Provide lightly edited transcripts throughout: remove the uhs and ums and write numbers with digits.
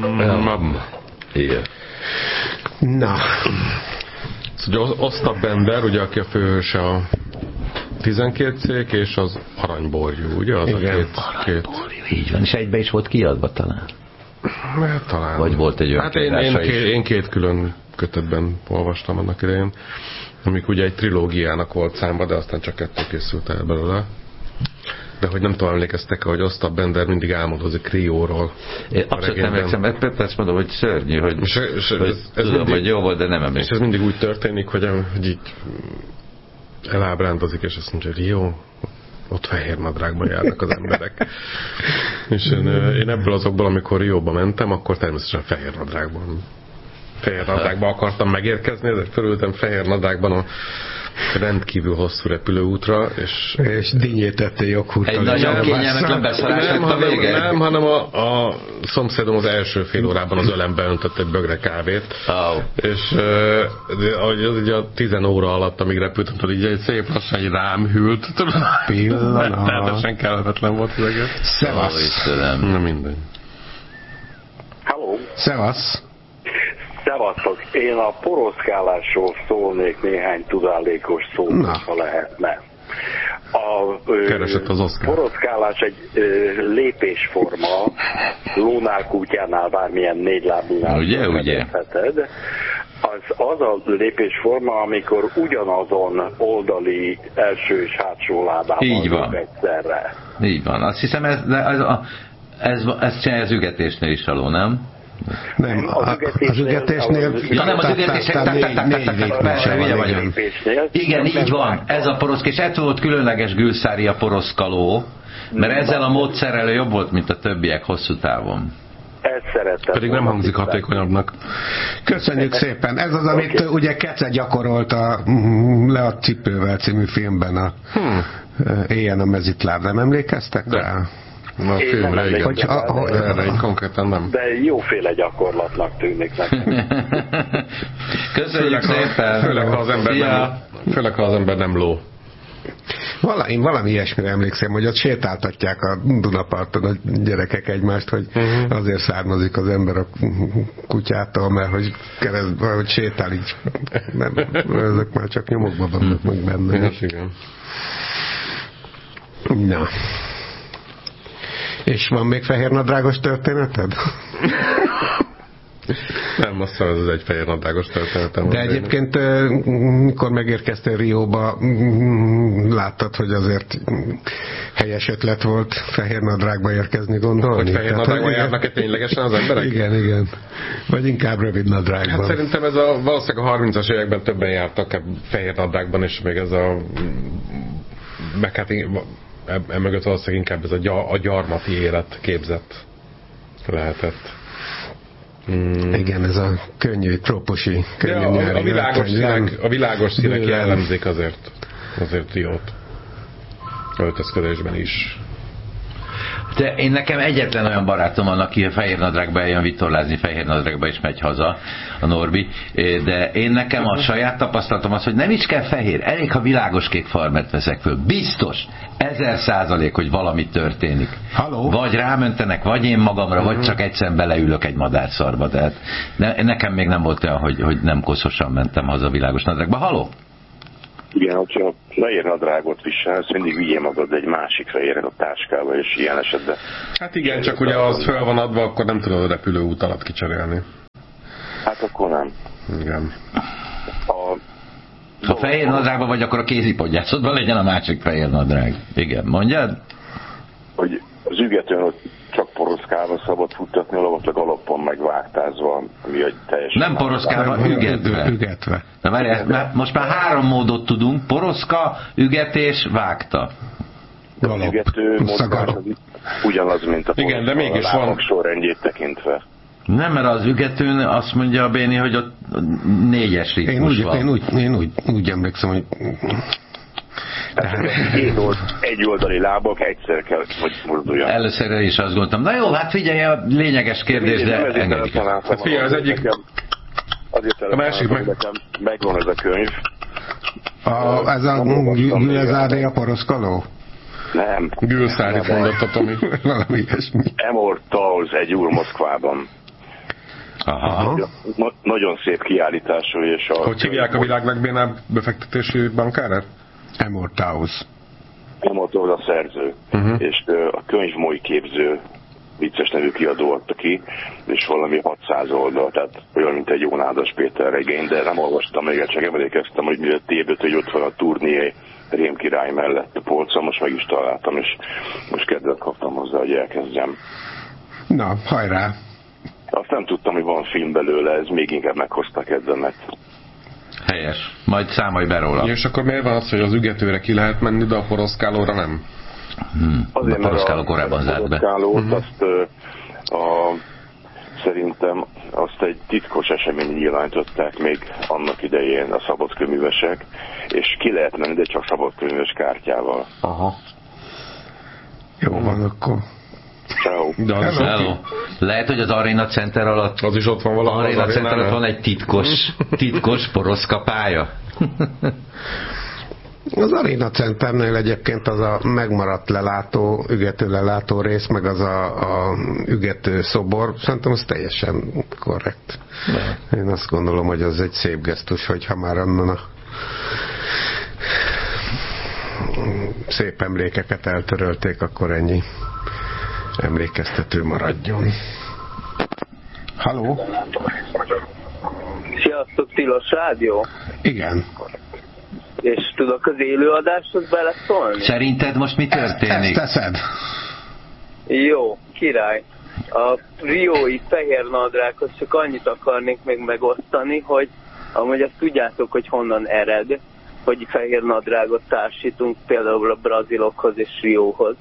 Igen. Na. Szóval Ostap Bender, ugye, aki a főhőse a 12 cég, és az Aranyborjú, ugye? Az igen. A két... Így van, és egybe is volt kiadva talán. Hát, talán. Vagy volt egy olyan hát én két külön kötetben olvastam annak idején, amik ugye egy trilógiának volt számba, de aztán csak 2 készült el belőle. De hogy nem tudom, emlékeztek, hogy Ostap Bender mindig álmodozik Rióról. Én abszolút nem emlékszem, mert azt mondom, hogy szörnyű, hogy ez tudom, hogy jó volt, de nem emlékszem. És ez mindig úgy történik, hogy így elábrándozik, és azt mondja, hogy Rio, ott fehér nadrágban járnak az emberek. És én ebből azokból, amikor Rióba mentem, akkor természetesen fehér nadrágban akartam megérkezni, ezért fölültem fehér nadrágban a rendkívül hosszú repülőútra, és dinnyétettél joghurttal. Egy nagyon kényelmetlen beszállás lett a vége? Nem, hanem a szomszédom az első fél órában az ölembe öntött egy bögre kávét. És ugye a 10 óra alatt, amíg repültem, így egy szép lassan egy rám hűlt. Pillanat. Teljesen kellemetlen volt az egész. Szevasz. Na mindegy. Hello. Szevasz. Szevasztok, én a poroszkálásról szólnék néhány tudálékos szót, ha lehetne. Keresett az Oszkár. Poroszkálás egy lépésforma, lónál, kutyánál, bármilyen négylábúnál. Ugye? Az a lépésforma, amikor ugyanazon oldali első és hátsó lábában így van. egyszerre. Így van. Azt hiszem, ez csinálja az ügetésnél is aló, nem? Nem, az ügetésnél nem, az ügetésnél igen, így van, ez a poroszk, és ez volt különleges Gülszári a poroszkaló, mert ezzel a módszerrel jobb volt, mint a többiek hosszú távon. Pedig nem hangzik hatékonyabbnak. Köszönjük szépen. Ez az, amit ugye Kece gyakorolt a Le a cipővel című filmben a Éjjel a mezitláb. Nem emlékeztek rá? A filmre, igen. Erre így konkrétan nem. De jóféle gyakorlatnak tűnik nekem. Köszönjük szépen. Főleg, ha az ember nem ló. Én valami ilyesmire emlékszem, hogy ott sétáltatják a Dunaparton a gyerekek egymást, hogy azért származik az ember a kutyától, mert hogy sétál így. Nem, ezek már csak nyomokban vannak meg benne. Igen. Na. És van még fehérnadrágos történeted? Nem, azt hiszem, ez egy fehérnadrágos történetem. De egyébként, mikor megérkeztél Rióba, láttad, hogy azért helyes ötlet volt fehérnadrágba érkezni, gondolni? Hogy fehérnadrágban járnak-e ténylegesen az emberek? Igen. Vagy inkább rövid nadrágban. Hát szerintem ez valószínűleg a 30-as években többen jártak fehérnadrágban, és még ez meg hát emögött valószínűleg inkább ez a gyarmati élet képzett lehetett. Igen, ez a könnyű, trópusi, könnyű nyári. A világos színek jellemzik azért Riót. Öltözködésben is. De nekem egyetlen olyan barátom van, aki a fehérnadrágba eljön vitorlázni, fehérnadrágba is megy haza, a Norbi, de nekem a saját tapasztalatom az, hogy nem is kell fehér, elég, ha világoskék farmert veszek föl. Biztos, 1000%, hogy valami történik. Halló? Vagy rámöntenek, vagy én magamra, vagy csak egyszer beleülök egy madárszarba. Tehát nekem még nem volt olyan, hogy nem koszosan mentem haza világos nadrágba. Halló? Igen, hogyha fehér nadrágot viselsz, mindig vigyél magad egy másik fehéret a táskába, és ilyen esetben... Hát igen, csak ugye az föl van adva, akkor nem tudod a repülőút alatt kicserélni. Hát akkor nem. Igen. Ha fehér nadrágban vagy, akkor a kézipodgyászodban legyen a másik fehér nadrág. Igen, mondjad? Hogy az ügetőn ott csak poroszkálva szabad futtatni, vagy alapon megvágtázva, ami egy teljesen... Nem poroszkálva, ügetve. Na várjál, most már 3 módot tudunk: poroszka, ügetés, vágta. Az ügető mozgás ugyanaz, mint a poroszka. Igen, de mégis van sorrendjét tekintve. Nem, mert az ügetőn azt mondja a Béni, hogy ott 4-es ritmus van. Én úgy emlékszem, hogy... Egy oldali lábak egyszer kell, hogy mozduljon. Először is azt gondoltam. Na jó, hát figyelj, a lényeges kérdés, de engedik el. Hát figyelj, az egyik... A másik megvan ez a könyv. Ez a Gülszári a poroszkaló? Nem. Gülszári mondatot, ami... Valami ilyesmi. Immortals, egy úr Moszkvában. Aha. Nagyon szép kiállítású. És hogy hívják a világ legbénább befektetési bankárát? Emortaus. Emortaus a szerző, és a könyvmoly képző vicces nevű kiadó adta ki, és valami 600 oldal, tehát olyan, mint egy jó Nádas Péter regény, de nem olvastam még, csak emlékeztem, hogy mire tévét, hogy ott van a Turnié Rémkirály mellett a polcon, most meg is találtam, és most kedvet kaptam hozzá, hogy elkezdjem. Na, hajrá! Azt nem tudtam, hogy van film belőle, ez még inkább meghozta kedvemet. Helyes. Majd számolj be róla. És akkor miért van az, hogy az ügetőre ki lehet menni, de a poroszkálóra nem? A poroszkáló korábban zárt be. Azt szerintem azt egy titkos esemény nyilvánították még annak idején a szabadkőművesek, és ki lehet menni, de csak szabadkőműves kártyával. Aha. Jó van, akkor. Ciao. Hello. Lehet, hogy az Arena Center alatt az is ott van valahol. Arena Center alatt van egy titkos poroszkapálya. Az Arena Centernél egyébként az a megmaradt lelátó, ügető lelátó rész, meg az a ügető szobor, szerintem az teljesen korrekt. Én azt gondolom, hogy az egy szép gesztus, hogyha már onnan a szép emlékeket eltörölték, akkor ennyi emlékeztető maradjon. Halló? Sziasztok, Tilos Rádió? Igen. És tudok az élőadáshoz beleszólni? Szerinted most mi történik? Ezt teszed. Jó, király. A riói fehér nadrághoz csak annyit akarnék még megosztani, hogy amúgy azt tudjátok, hogy honnan ered, hogy fehér nadrágot társítunk például a brazilokhoz és Rióhoz.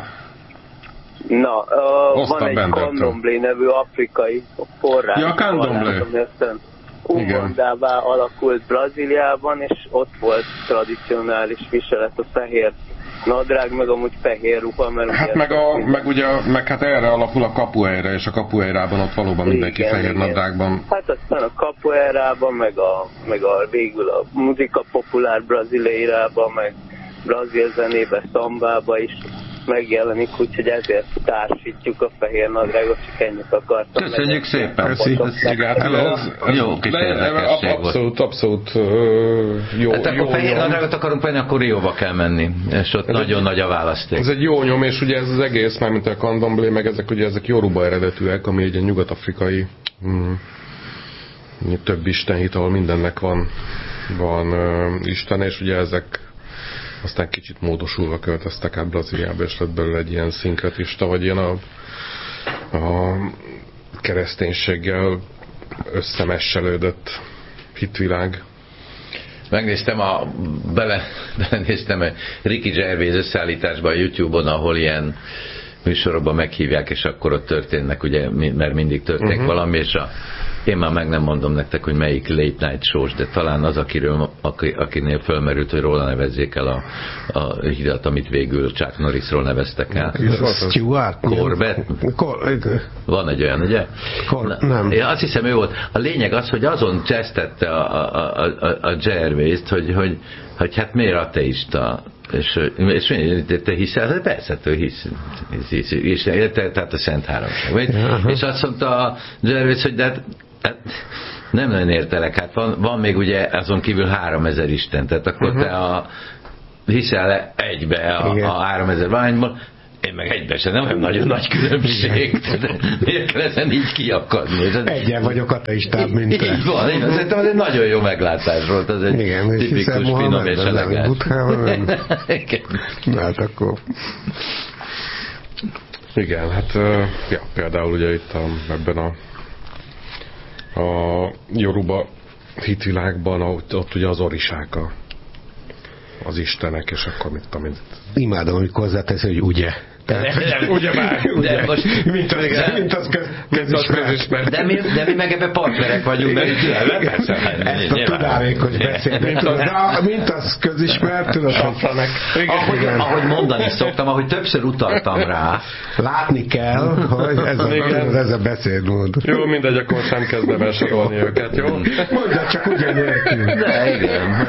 Na, van egy Candomblé nevű afrikai forrás. Ja, Candomblé. Ugandává alakult Brazíliában, és ott volt tradicionális viselet a fehér nadrág, meg amúgy fehér ruha, mert hát meg hát erre alapul a kapueira, és a kapueirában ott valóban mindenki fehér nadrágban. Hát aztán a kapueirában, meg a végül a muzika populár Brazíliában, meg brazil zenébe, szambába is megjelenik, úgyhogy ezért társítjuk a fehér nadrágot, csak ennyit akartam. Köszönjük szépen! Jó kis érdekesség volt. Abszolút jó. Hát akkor fehér nadrágot akarunk venni, akkor Rióba kell menni, és ott nagyon nagy a választék. Ez egy jó nyom, és ugye ez az egész, mármint a Candomblé, meg ezek Yoruba eredetűek, ami egy nyugat-afrikai több istenhit, ahol mindennek van isten, és ugye ezek aztán kicsit módosulva költöztek át Brazíliába, és lett belőle egy ilyen szinkretista, vagy ilyen a kereszténységgel összemesselődött hitvilág. Megnéztem belenéztem a Ricky Gervais összeállításba a YouTube-on, ahol ilyen műsorokban meghívják, és akkor ott történnek, ugye, mert mindig történik valami, és én már meg nem mondom nektek, hogy melyik late night shows, de talán az, akinél fölmerült, hogy róla nevezzék el a hidat, amit végül Chuck Norrisról neveztek el. Stewart? Corbett? Van egy olyan, ugye? Nem. Én azt hiszem, ő volt. A lényeg az, hogy azon csesztette a Gervais-t, hogy hát miért ateista? És te hiszel? Persze, ő hisz. Tehát a Szent Háromság. És azt mondta a Gervais, hogy de hát nem nagyon értelek, hát van még ugye azon kívül 3000 isten, tehát akkor te hiszel egybe a 3000 ványból, én meg egybe sem, nem olyan nagyon nagy különbség. Miért kell ezen így kiakadni? Egyen vagyok ateistább, mint te. Így van, szerintem ez egy nagyon jó meglátás volt, az egy tipikus finom és elegáns. Hát akkor... Igen, hát például ugye itt ebben a Yoruba hitvilágban ott ugye az orisák az istenek, és akkor mit tudom én. Imádom, amikor hozzátesz, hogy ugye. Ugye már. De most, mint az közismert. De mi meg ebben partnerek vagyunk, mert ezt a tudálékos beszélnek. Mint az közismert, tudod, ahogy mondani szoktam, ahogy többször utaltam rá. Látni kell, hogy ez a beszédmód. Jó, mindegy, akkor sem kezdem el sorolni őket, jó? Mondja csak ugye nélkül. De igen.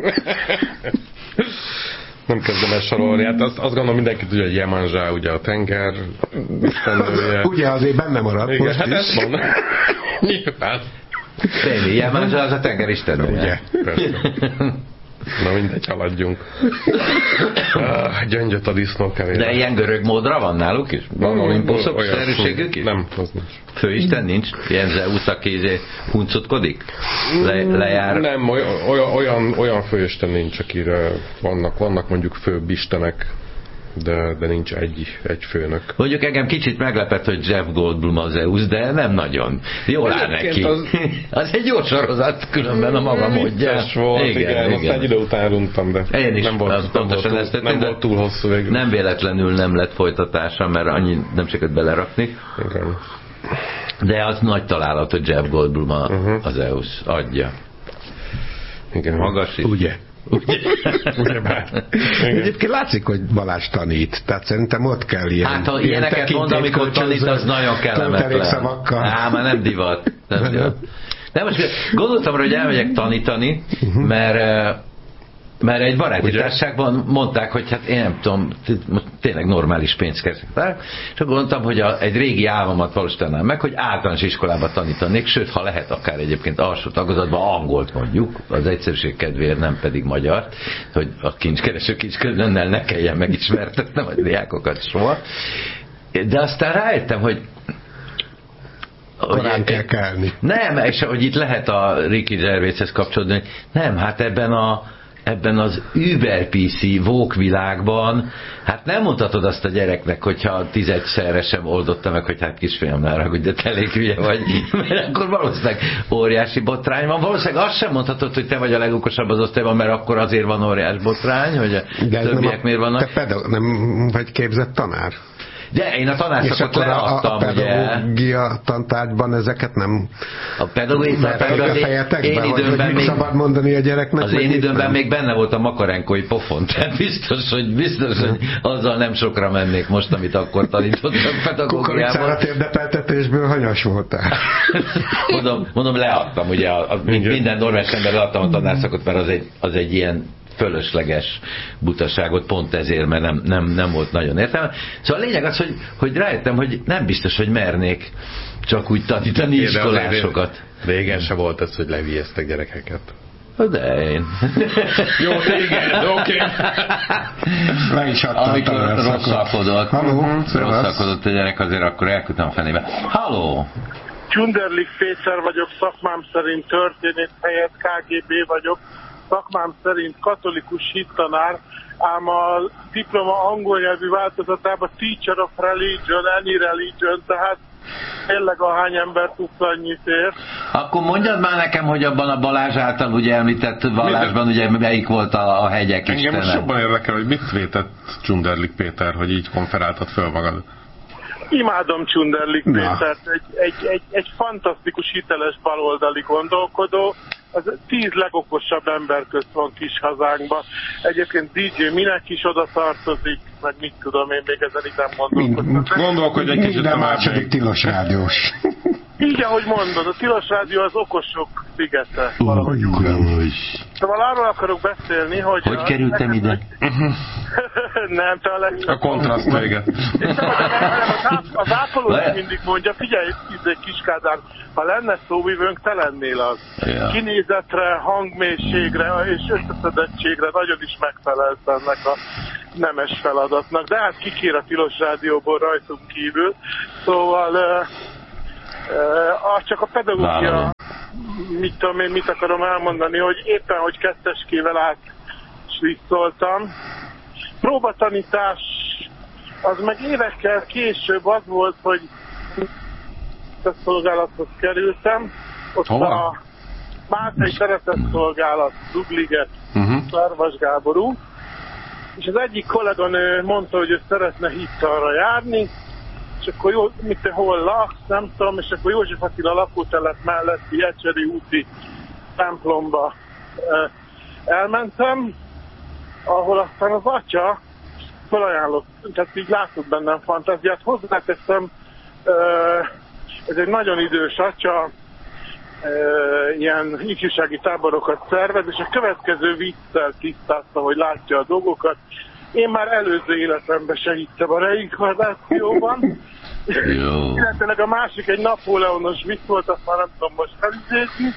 Nem kezdem el sorolni. Hát azt gondolom mindenki tudja, hogy Yemanjá, ugye a tenger istennője. Ugye azért benne maradt igen, most hát is. ezt mondom. Nyilván. Tényleg, ilyen más az a tengeristen, ugye? Persze. Na mindegy, haladjunk. Gyöngyöt a disznókevére. De ilyen görög módra van náluk is? Van olimposzok szerűségük is? Nem, az nincs. Főisten nincs? Ilyen Zeus, aki huncutkodik? Lejár? Nem, olyan főisten nincs, akire vannak mondjuk főbb istenek, de nincs egy főnök. Mondjuk engem kicsit meglepett, hogy Jeff Goldblum a Zeus, de nem nagyon. Jól áll neki. Az egy jó sorozat, különben a maga módja. Volt, igen. Azt egy idő után untam, de én is nem volt túl hosszú végül. Nem véletlenül nem lett folytatása, mert annyi nem sikerült belerakni. Igen. De az nagy találat, hogy Jeff Goldblum a Zeus adja. Igen. Magas is. Ugye? Ugyebár. Egyébként látszik, hogy Balázs tanít, tehát szerintem ott kell ilyen. Hát ha ilyeneket mond, amikor tanít, az nagyon kellemetlen. Már nem divat. De most gondoltam rá, hogy elmegyek tanítani, mert egy baráti társaságban mondták, hogy hát én nem tudom, tényleg normális pénzt keresek. És akkor gondoltam, hogy egy régi álmomat valósítanám meg, hogy általános iskolába tanítanék, sőt, ha lehet akár egyébként alsó tagozatban angolt mondjuk, az egyszerűség kedvéért, nem pedig magyar, hogy a kincskereső kincsközönnel ne kelljen megismertetnem a diákokat soha. De aztán rájöttem, hogy korán kell kelni. Nem, és hogy itt lehet a Ricky Gervaishez kapcsolódni, nem, hát ebben az Uber PC woke világban, hát nem mutatod azt a gyereknek, hogyha 10-szerre sem oldotta meg, hogy hát kisfiam, ne ragudj, de te elég hülye vagy, mert akkor valószínűleg óriási botrány van. Valószínűleg azt sem mondhatod, hogy te vagy a legokosabb az osztályban, mert akkor azért van óriás botrány, hogy a többiek miért vannak. Te nem vagy képzett tanár? De én a tanárszakot leadtam, a pedagógia tantárgyban ezeket nem a pedagógia fejetekben, hogy még szabad mondani a gyereknek? Az én időmben még benne volt a makarenkói pofon, tehát biztos, hogy azzal nem sokra mennék most, amit akkor tanítottam pedagógiában. Kukoricára térdepeltetésből hanyas voltál? Mondom, leadtam, ugye minden normális ember leadtam a tanárszakot, mert az egy ilyen fölösleges butaságot, pont ezért, mert nem volt nagyon értelme. Szóval a lényeg az, hogy rájöttem, hogy nem biztos, hogy mernék csak úgy tanítani iskolásokat. Régen se volt ez, hogy levijeztek gyerekeket. De én. Jó, igen, oké. Le is adtam. Amikor rosszakodott a gyerek, azért akkor elküldtem a fenébe. Halló! Csunderlik Péter vagyok, szakmám szerint történész helyett KGB vagyok. Szakmám szerint katolikus hittanár, ám a diploma angol nyelvű változatában Teacher of Religion, Any Religion, tehát tényleg ahány ember tudsz annyit ér. Akkor mondjad már nekem, hogy abban a Balázs által ugye említett vallásban ugye melyik volt a hegyek istene. Engem most jobban érdekel, hogy mit vétett Csunderlik Péter, hogy így konferáltad föl magad. Imádom Csunderlik Pétert, egy fantasztikus hiteles baloldali gondolkodó, az 10 legokosabb ember közt van kis hazánkban. Egyébként DJ minek is oda tartozik, meg mit tudom én, még ezen itt nem gondolkodtam. Gondolkodj egy kicsit. Minden második Tilos rádiós. Így, ahogy mondod, a Tilos rádió az okosok szigete. Szóval arról akarok beszélni, hogy... Hogy kerültem ide? Nem, te a legjobb. A kontraszt véget. Az ápoló mindig mondja, figyelj, Kiskádár, ha lenne szóvivőnk, te lennél az. Ja. Kinézetre, hangmélységre és összeszedettségre nagyon is megfelelsz ennek a nemes feladatnak. De hát kikér a Tilos rádióból rajtunk kívül. Szóval csak a pedagógia, mit tudom én, mit akarom elmondani, hogy éppen, hogy 2-eskével átslisszoltam. Próbatanítás, az meg évekkel később az volt, hogy szolgálathoz kerültem. Ott a Mátai Szeretetszolgálat, Dugliget, Szarvas Gáború. És az egyik kolléganő mondta, hogy ő szeretne hittalra járni, és akkor jó, hol laksz, nem tudom, és akkor József Attila lakótelep melletti Ecseri úti templomba elmentem, ahol aztán az atya felajánlott, tehát így látott bennem fantáziát. Hozzáteszem, ez egy nagyon idős atya, ilyen ifjúsági táborokat szervez, és a következő viccel tisztázta, hogy látja a dolgokat. Én már előző életemben se hittem a reinkarnációban, Jó. Illetve a másik egy napóleonos vicc volt, azt már nem tudom most felidézni,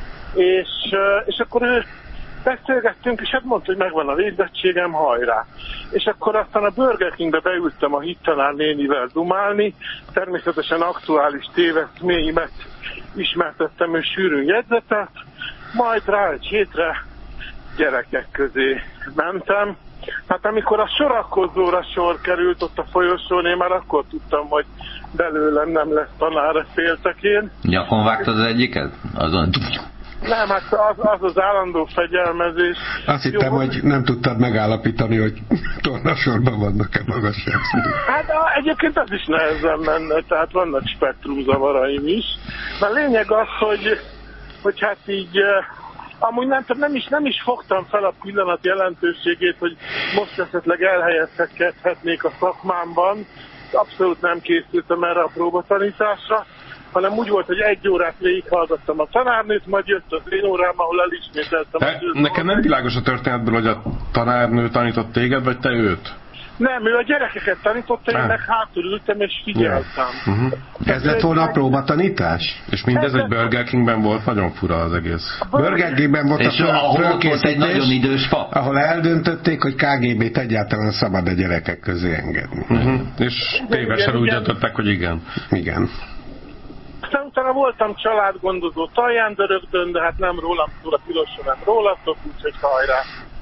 és akkor ő beszélgettünk, és hát mondta, hogy megvan a végzettségem, hajrá. És akkor aztán a Burger Kingbe beültem a hittanár nénivel dumálni, természetesen aktuális téveszméimet ismertettem, és sűrűn jegyzetet, majd rá egy hétre gyerekek közé mentem. Hát amikor a sorakozóra sor került ott a folyosón, én már akkor tudtam, hogy belőlem nem lesz tanár, féltek én. Nyakon vágtad az egyiket? Azon... Nem, hát az állandó fegyelmezés. Azt hittem, hogy nem tudtad megállapítani, hogy tornasorban vannak-e magasabb. Hát egyébként az is nehezen menne, tehát vannak spektrumzavaraim is. De a lényeg az, hogy hát így amúgy nem is fogtam fel a pillanat jelentőségét, hogy most esetleg elhelyezkedhetnék a szakmámban. Abszolút nem készültem erre a próbatanításra, hanem úgy volt, hogy 1 órát végighallgattam a tanárnőt, majd jött az én órám, ahol elismételtem. Nekem nem világos a történetből, hogy a tanárnő tanított téged, vagy te őt? Nem, ő a gyerekeket tanította, én meg hátul ültem és figyeltem. Ez lett volna a próbatanítás? És mindez egy Burger Kingben volt, nagyon fura az egész. Burger Kingben volt és ahol ott volt egy nagyon idős fa. Ahol eldöntötték, hogy KGB-t egyáltalán szabad a gyerekek közé engedni. És tévesen úgy döntöttek, hogy igen. Igen. Aztán utána voltam családgondozó Talján-Dörögdön, de hát nem rólam szól a tiloson, nem rólatok, úgyhogy hajrá.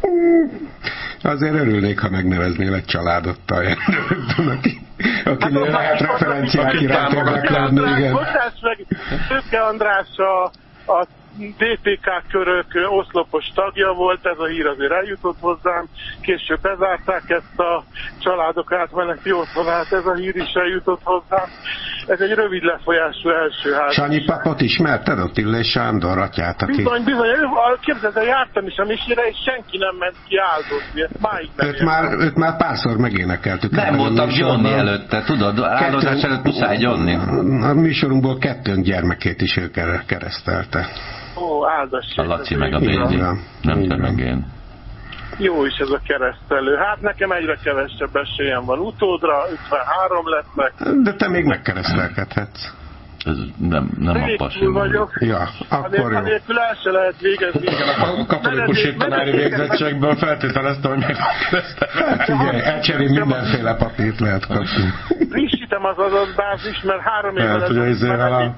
Azért örülnék, ha megneveznél egy családot Talján-Dörögdön, akinél lehet referenciák iránt érdeklődni, igen. Bocsáss meg, Szőke András a DPK körök oszlopos tagja volt, ez a hír azért eljutott hozzám, később bezárták ezt a családok átmeneti otthonát, ez a hír is eljutott hozzám. Ez egy rövid lefolyású első ház. Sanyi papot ismerted, Attila Sándor atyát, aki... Bizony, képzeld, jártam is a misére, és senki nem ment ki áldozni, ezt máig nem őt már párszor megénekeltük. Nem voltak Johnny előtte, tudod? Áldozás előtt muszáj Johnny. A műsorunkból 2 gyermekét is ő keresztelte. Ó, áldassék. A Laci meg a Bézi. Nem te meg én. Jó is ez a keresztelő. Hát nekem egyre kevesebb esélyem van utódra, 53 lesznek. De te még megkeresztelkedhetsz. Ez nem a pasim vagyok. Ja, akkor jó. Anélkül el se lehet végezni. Igen, a katolikus hittanári végzettségből feltételezte, hogy még hát igen, elcserél mindenféle papírt lehet kapni. Frissítem az adatbázist, mert 3 évvel lehet, hogy ezzel a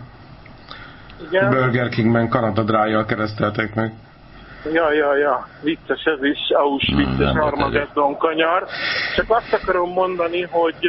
Burger Kingben Kanada Dry-jal keresztelték meg. Ja, vicces ez is, Auschwitz-es Armageddon kanyar. Csak azt akarom mondani,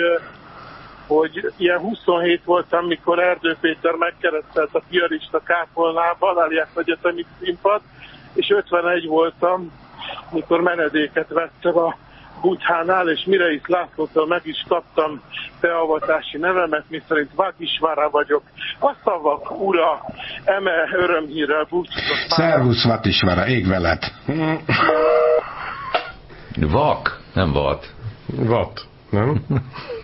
hogy ilyen 27 voltam, mikor Erdő Péter megkeresztelt a piarista kápolnában, alias egyetemi színpad, és 51 voltam, mikor menedéket vettem a Buthánál, és Mirei Lászlótól meg is kaptam beavatási nevemet, miszerint Vagisvára vagyok. A szavak ura, eme örömhírrel búcsúzok. Szervusz Vatisvára, ég veled. Vak, nem vat. Vat, nem?